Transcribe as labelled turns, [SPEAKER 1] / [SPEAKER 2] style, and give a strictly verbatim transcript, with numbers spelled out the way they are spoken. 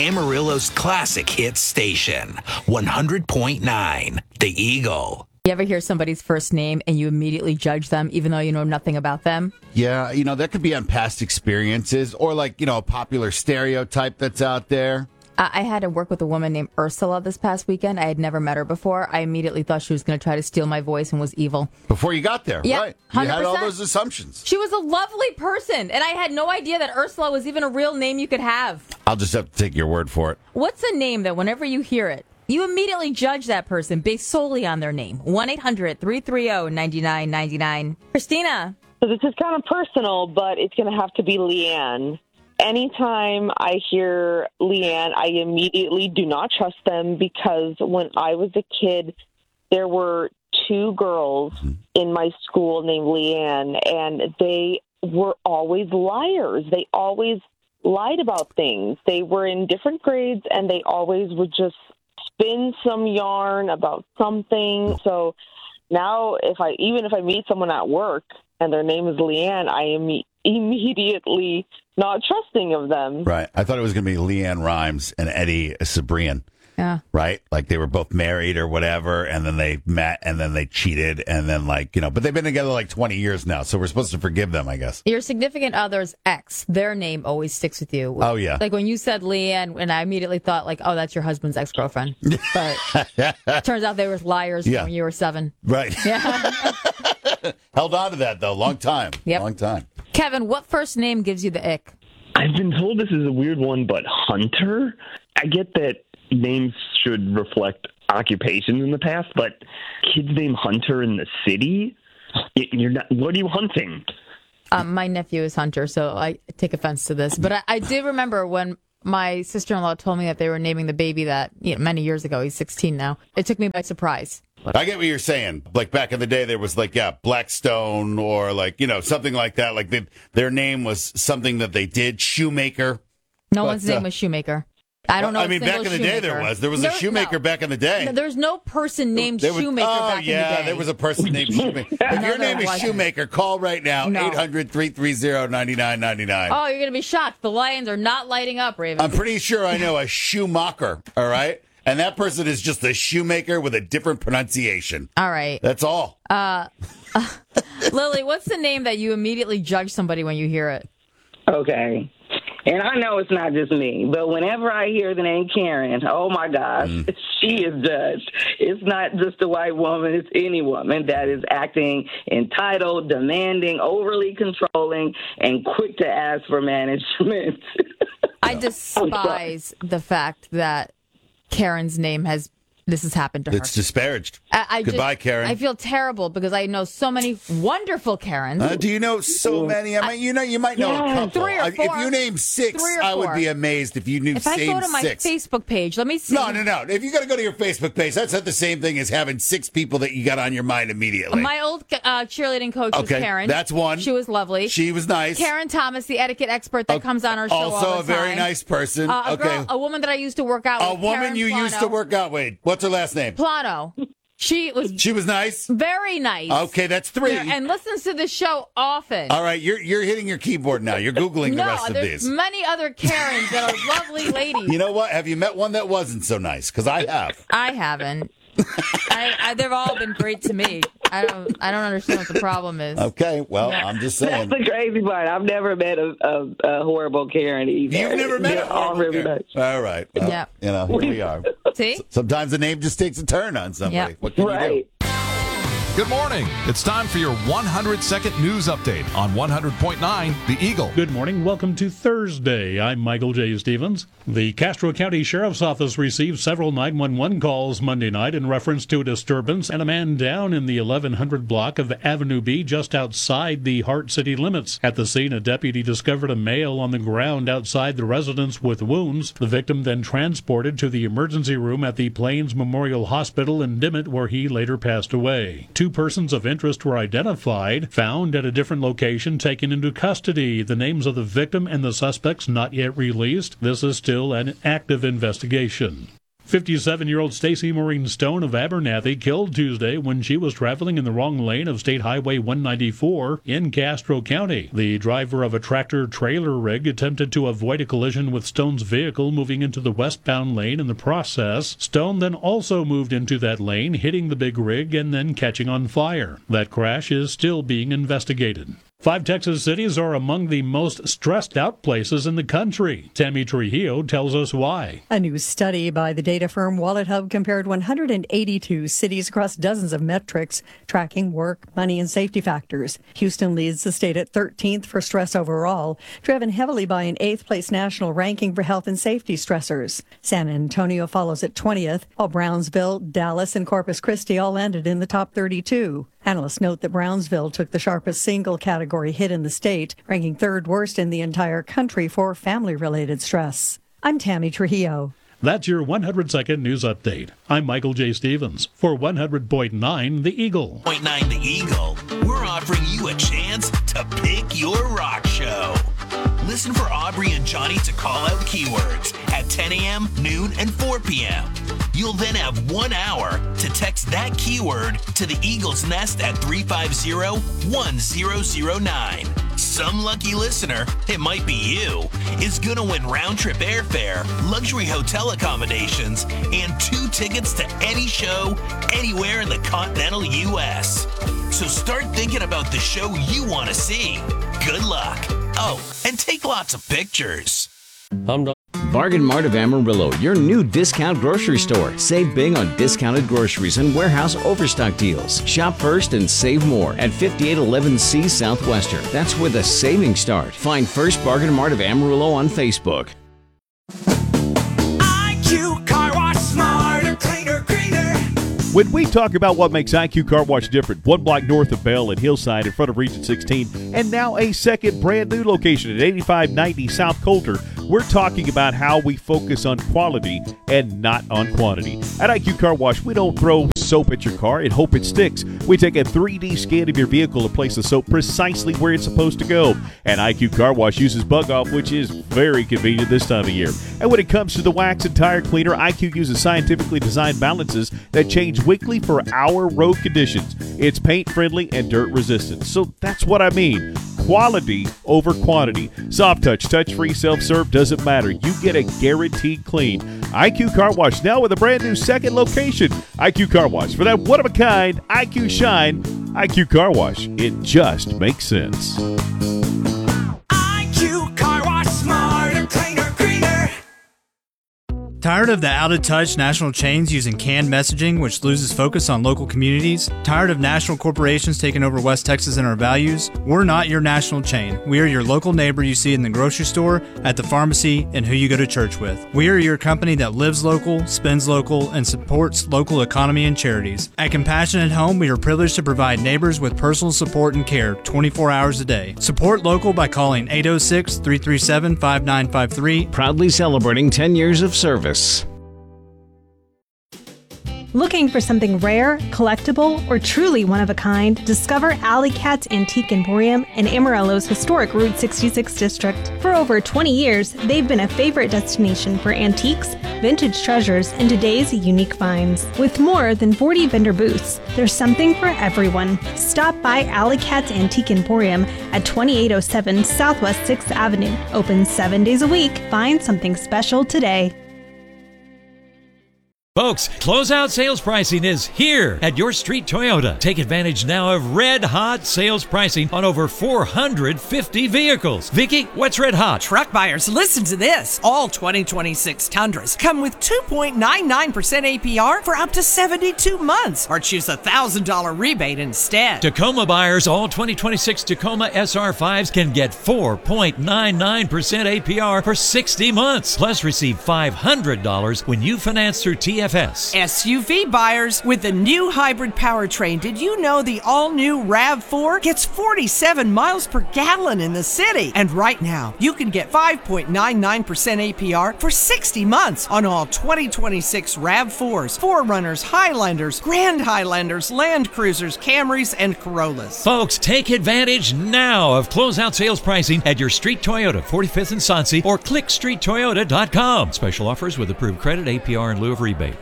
[SPEAKER 1] Amarillo's classic hit station, one hundred point nine, The Eagle.
[SPEAKER 2] You ever hear somebody's first name and you immediately judge them even though you know nothing about them?
[SPEAKER 3] Yeah, you know, that could be on past experiences or like, you know, a popular stereotype that's out there.
[SPEAKER 2] Uh, I had to work with a woman named Ursula this past weekend. I had never met her before. I immediately thought she was going to try to steal my voice and was evil.
[SPEAKER 3] Before you got there,
[SPEAKER 2] yeah,
[SPEAKER 3] right?
[SPEAKER 2] one hundred percent.
[SPEAKER 3] You had all those assumptions.
[SPEAKER 2] She was a lovely person, and I had no idea that Ursula was even a real name you could have.
[SPEAKER 3] I'll just have to take your word for it.
[SPEAKER 2] What's a name that whenever you hear it, you immediately judge that person based solely on their name? one eight hundred three three zero nine nine nine nine. Christina.
[SPEAKER 4] So this is kind of personal, but it's going to have to be Leanne. Anytime I hear Leanne, I immediately do not trust them because when I was a kid, there were two girls in my school named Leanne, and they were always liars. They always lied about things. They were in different grades, and they always would just spin some yarn about something. So now if I even if I meet someone at work and their name is Leanne, I am immediately not trusting of them.
[SPEAKER 3] Right. I thought it was going to be Leanne Rimes and Eddie Cibrian.
[SPEAKER 2] Yeah.
[SPEAKER 3] Right? Like they were both married or whatever, and then they met, and then they cheated, and then like, you know, but they've been together like twenty years now, so we're supposed to forgive them, I guess.
[SPEAKER 2] Your significant other's ex, their name always sticks with you.
[SPEAKER 3] Oh, yeah.
[SPEAKER 2] Like when you said Leanne, and I immediately thought like, oh, that's your husband's ex-girlfriend. But turns out they were liars
[SPEAKER 3] Yeah.
[SPEAKER 2] when you were seven.
[SPEAKER 3] Right.
[SPEAKER 2] Yeah.
[SPEAKER 3] Held on to that, though. Long time.
[SPEAKER 2] Yep.
[SPEAKER 3] Long time.
[SPEAKER 2] Kevin, what first name gives you the ick?
[SPEAKER 5] I've been told this is a weird one, but Hunter? I get that names should reflect occupations in the past, but kids named Hunter in the city? You're not. What are you hunting?
[SPEAKER 2] Um, my nephew is Hunter, so I take offense to this. But I, I did remember when my sister-in-law told me that they were naming the baby that, you know, many years ago. He's sixteen now. It took me by surprise.
[SPEAKER 3] I get what you're saying. Like back in the day, there was like, yeah, Blackstone or like, you know, something like that. Like they, their name was something that they did. Shoemaker.
[SPEAKER 2] No
[SPEAKER 3] But,
[SPEAKER 2] one's name
[SPEAKER 3] uh,
[SPEAKER 2] was Shoemaker. I don't know.
[SPEAKER 3] I
[SPEAKER 2] a
[SPEAKER 3] mean, back in
[SPEAKER 2] single
[SPEAKER 3] the day, there
[SPEAKER 2] shoemaker.
[SPEAKER 3] was. There was
[SPEAKER 2] There-
[SPEAKER 3] a shoemaker
[SPEAKER 2] no.
[SPEAKER 3] back in the day.
[SPEAKER 2] No, there's no person named
[SPEAKER 3] There was-
[SPEAKER 2] Shoemaker
[SPEAKER 3] oh,
[SPEAKER 2] back
[SPEAKER 3] yeah,
[SPEAKER 2] in the day.
[SPEAKER 3] there was a person named Shoemaker. If
[SPEAKER 2] No,
[SPEAKER 3] your
[SPEAKER 2] there
[SPEAKER 3] name is
[SPEAKER 2] wasn't.
[SPEAKER 3] Shoemaker, call right now,
[SPEAKER 2] No.
[SPEAKER 3] eight hundred three three zero nine nine nine nine.
[SPEAKER 2] Oh, you're going to be shocked. The Lions are not lighting up, Raven.
[SPEAKER 3] I'm pretty sure I know a Schumacher, all right? And that person is just a shoemaker with a different pronunciation.
[SPEAKER 2] All right.
[SPEAKER 3] That's all.
[SPEAKER 2] Uh, uh, Lily, what's the name that you immediately judge somebody when you hear it?
[SPEAKER 6] Okay. And I know it's not just me, but whenever I hear the name Karen, oh my gosh,
[SPEAKER 3] Mm.
[SPEAKER 6] she is judged. It's not just a white woman, it's any woman that is acting entitled, demanding, overly controlling, and quick to ask for management.
[SPEAKER 2] I despise the fact that Karen's name has, this has happened to her.
[SPEAKER 3] It's disparaged.
[SPEAKER 2] I, I
[SPEAKER 3] Goodbye,
[SPEAKER 2] just,
[SPEAKER 3] Karen.
[SPEAKER 2] I feel terrible because I know so many wonderful Karens.
[SPEAKER 3] Uh, do you know so many? I mean, you know, you might know
[SPEAKER 2] Yeah,
[SPEAKER 3] a couple.
[SPEAKER 2] three or
[SPEAKER 3] Uh, If
[SPEAKER 2] four.
[SPEAKER 3] you name six,
[SPEAKER 2] Three or
[SPEAKER 3] I would
[SPEAKER 2] four.
[SPEAKER 3] be amazed if you knew
[SPEAKER 2] If I
[SPEAKER 3] same
[SPEAKER 2] go to my
[SPEAKER 3] six.
[SPEAKER 2] Facebook page, let me see.
[SPEAKER 3] No, no, no. If you got to go to your Facebook page, that's not the same thing as having six people that you got on your mind immediately.
[SPEAKER 2] My old uh, cheerleading coach was
[SPEAKER 3] Okay,
[SPEAKER 2] Karen.
[SPEAKER 3] that's one.
[SPEAKER 2] She was lovely.
[SPEAKER 3] She was nice.
[SPEAKER 2] Karen Thomas, the etiquette expert that
[SPEAKER 3] Okay,
[SPEAKER 2] comes on our show
[SPEAKER 3] also
[SPEAKER 2] all the
[SPEAKER 3] a very
[SPEAKER 2] time.
[SPEAKER 3] nice person.
[SPEAKER 2] Uh, a,
[SPEAKER 3] Okay.
[SPEAKER 2] girl, a woman that I used to work out
[SPEAKER 3] A
[SPEAKER 2] with.
[SPEAKER 3] woman
[SPEAKER 2] Karen
[SPEAKER 3] you used to
[SPEAKER 2] Plano.
[SPEAKER 3] work out with. What's her last name?
[SPEAKER 2] Plano. She was
[SPEAKER 3] She was nice.
[SPEAKER 2] very nice.
[SPEAKER 3] Okay, that's three.
[SPEAKER 2] And listens to the show often.
[SPEAKER 3] All right, you're you're hitting your keyboard now. You're googling the
[SPEAKER 2] no,
[SPEAKER 3] rest of
[SPEAKER 2] there's
[SPEAKER 3] these.
[SPEAKER 2] many other Karens that are lovely ladies.
[SPEAKER 3] You know what? Have you met one that wasn't so nice? Because I have.
[SPEAKER 2] I haven't. I, I, they've all been great to me. I don't. I don't understand what the problem is.
[SPEAKER 3] Okay, well,
[SPEAKER 2] Yeah.
[SPEAKER 3] I'm just
[SPEAKER 6] That's
[SPEAKER 3] saying.
[SPEAKER 6] the crazy part. I've never met a, a, a horrible Karen either.
[SPEAKER 3] You've never met
[SPEAKER 6] They're
[SPEAKER 3] a
[SPEAKER 6] all
[SPEAKER 3] horrible
[SPEAKER 6] really
[SPEAKER 3] Karen.
[SPEAKER 6] nice.
[SPEAKER 3] All right. Well,
[SPEAKER 2] Yeah.
[SPEAKER 3] You know, here we are.
[SPEAKER 2] See?
[SPEAKER 3] Sometimes the name just takes a turn on somebody.
[SPEAKER 2] Yeah.
[SPEAKER 3] What can you
[SPEAKER 6] Right.
[SPEAKER 3] do?
[SPEAKER 7] Good morning. It's time for your one hundred second news update on one hundred point nine The Eagle.
[SPEAKER 8] Good morning. Welcome to Thursday. I'm Michael J. Stevens. The Castro County Sheriff's Office received several nine one one calls Monday night in reference to a disturbance and a man down in the eleven hundred block of Avenue B just outside the Hart City limits. At the scene, a deputy discovered a male on the ground outside the residence with wounds. The victim then transported to the emergency room at the Plains Memorial Hospital in Dimmitt, where he later passed away. Two persons of interest were identified, found at a different location, taken into custody. The names of the victim and the suspects not yet released. This is still an active investigation. fifty-seven-year-old Stacy Maureen Stone of Abernathy killed Tuesday when she was traveling in the wrong lane of State Highway one ninety-four in Castro County. The driver of a tractor-trailer rig attempted to avoid a collision with Stone's vehicle moving into the westbound lane in the process. Stone then also moved into that lane, hitting the big rig and then catching on fire. That crash is still being investigated. Five Texas cities are among the most stressed out places in the country. Tammy Trujillo tells us why.
[SPEAKER 9] A new study by the data firm Wallet Hub compared one hundred eighty-two cities across dozens of metrics, tracking work, money, and safety factors. Houston leads the state at thirteenth for stress overall, driven heavily by an eighth place national ranking for health and safety stressors. San Antonio follows at twentieth, while Brownsville, Dallas, and Corpus Christi all landed in the top thirty-two. Analysts note that Brownsville took the sharpest single category hit in the state, ranking third worst in the entire country for family-related stress. I'm Tammy Trujillo.
[SPEAKER 8] That's your one hundred second news update. I'm Michael J. Stevens for one hundred point nine The Eagle.
[SPEAKER 1] point nine The Eagle, we're offering you a chance to pick your rock show. Listen for Aubrey and Johnny to call out keywords at ten a.m., noon, and four p.m. You'll then have one hour to text that keyword to the Eagle's Nest at three five zero, one zero zero nine. Some lucky listener, it might be you, is going to win round-trip airfare, luxury hotel accommodations, and two tickets to any show anywhere in the continental U S. So start thinking about the show you want to see. Good luck. Oh, and take lots of pictures.
[SPEAKER 10] I'm done. Bargain Mart of Amarillo, your new discount grocery store. Save big on discounted groceries and warehouse overstock deals. Shop first and save more at fifty-eight eleven C Southwestern. That's where the savings start. Find First Bargain Mart of Amarillo on Facebook.
[SPEAKER 11] I Q Car Wash, smarter, cleaner, greener.
[SPEAKER 12] When we talk about what makes I Q Car Wash different, one block north of Bell and Hillside in front of Region sixteen, and now a second brand new location at eighty-five ninety South Coulter, we're talking about how we focus on quality and not on quantity. At I Q Car Wash, we don't throw soap at your car and hope it sticks. We take a three D scan of your vehicle and place the soap precisely where it's supposed to go. And I Q Car Wash uses Bug Off, which is very convenient this time of year. And when it comes to the wax and tire cleaner, I Q uses scientifically designed balances that change weekly for our road conditions. It's paint friendly and dirt resistant. So that's what I mean. Quality over quantity. Soft touch, touch-free, self-serve, doesn't matter. You get a guaranteed clean. I Q Car Wash now with a brand new second location. I Q Car Wash. For that one-of-a-kind I Q shine, I Q Car Wash. It just makes sense.
[SPEAKER 11] I Q Car Wash, smarter, cleaner, greener.
[SPEAKER 13] Tired of the out-of-touch national chains using canned messaging, which loses focus on local communities? Tired of national corporations taking over West Texas and our values? We're not your national chain. We are your local neighbor you see in the grocery store, at the pharmacy, and who you go to church with. We are your company that lives local, spends local, and supports local economy and charities. At Compassionate Home, we are privileged to provide neighbors with personal support and care twenty-four hours a day. Support local by calling eight oh six, three three seven, five nine five three.
[SPEAKER 10] Proudly celebrating ten years of service.
[SPEAKER 14] Looking for something rare, collectible, or truly one of a kind? Discover Alley Cat's Antique Emporium in Amarillo's historic Route sixty-six district. For over twenty years, they've been a favorite destination for antiques, vintage treasures, and today's unique finds. With more than forty vendor booths, there's something for everyone. Stop by Alley Cat's Antique Emporium at twenty-eight oh seven Southwest sixth Avenue. Open seven days a week. Find something special today.
[SPEAKER 15] Folks, closeout sales pricing is here at Your Street Toyota. Take advantage now of red hot sales pricing on over four hundred fifty vehicles. Vicky, what's red hot?
[SPEAKER 16] Truck buyers, listen to this. All twenty twenty-six Tundras come with two point nine nine percent A P R for up to seventy-two months, or choose a one thousand dollars rebate instead.
[SPEAKER 15] Tacoma buyers, all twenty twenty-six Tacoma S R fives can get four point nine nine percent A P R for sixty months. Plus receive five hundred dollars when you finance through T D F S.
[SPEAKER 16] S U V buyers with the new hybrid powertrain. Did you know the all-new RAV four gets forty-seven miles per gallon in the city? And right now, you can get five point nine nine percent A P R for sixty months on all twenty twenty-six RAV fours, four runners, Highlanders, Grand Highlanders, Land Cruisers, Camrys, and Corollas.
[SPEAKER 15] Folks, take advantage now of closeout sales pricing at your Street Toyota, forty-fifth and Soncy, or click street toyota dot com. Special offers with approved credit, A P R in lieu of rebate.